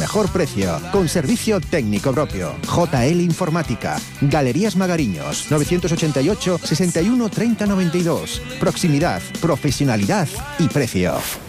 mejor precio, con servicio técnico propio. JL Informática, Galerías Magariños, 988 61 30 92. Proximidad, profesionalidad y precio.